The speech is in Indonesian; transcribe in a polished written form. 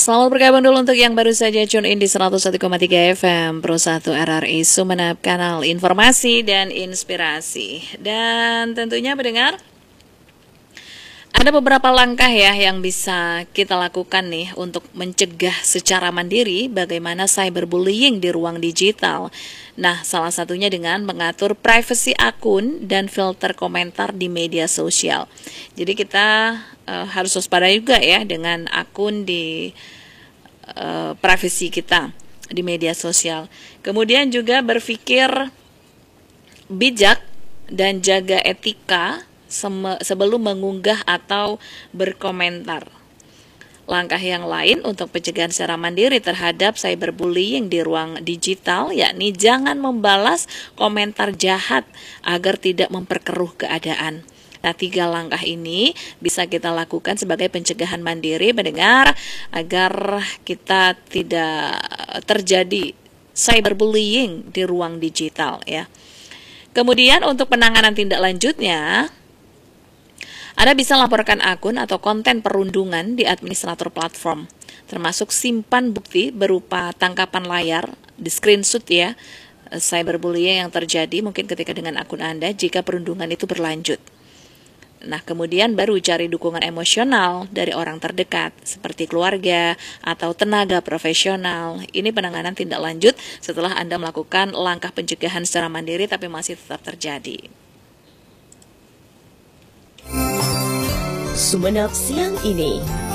Selamat bergabung dulu untuk yang baru saja tune in di 101,3 FM Pro 1 RRI Sumeneb, kanal informasi dan inspirasi. Dan tentunya mendengar ada beberapa langkah ya yang bisa kita lakukan nih untuk mencegah secara mandiri bagaimana cyberbullying di ruang digital. Nah, salah satunya dengan mengatur privasi akun dan filter komentar di media sosial. Jadi kita harus waspada juga ya dengan akun di privasi kita di media sosial. Kemudian juga berpikir bijak dan jaga etika sebelum mengunggah atau berkomentar. Langkah yang lain untuk pencegahan secara mandiri terhadap cyberbullying di ruang digital yakni jangan membalas komentar jahat agar tidak memperkeruh keadaan. Nah, 3 langkah ini bisa kita lakukan sebagai pencegahan mandiri mendengar agar kita tidak terjadi cyberbullying di ruang digital ya. Kemudian untuk penanganan tindak lanjutnya, Anda bisa laporkan akun atau konten perundungan di administrator platform, termasuk simpan bukti berupa tangkapan layar, di screenshot ya, cyberbullying yang terjadi mungkin ketika dengan akun Anda jika perundungan itu berlanjut. Nah, kemudian baru cari dukungan emosional dari orang terdekat, seperti keluarga atau tenaga profesional. Ini penanganan tindak lanjut setelah Anda melakukan langkah pencegahan secara mandiri tapi masih tetap terjadi. Sumeneb siang ini.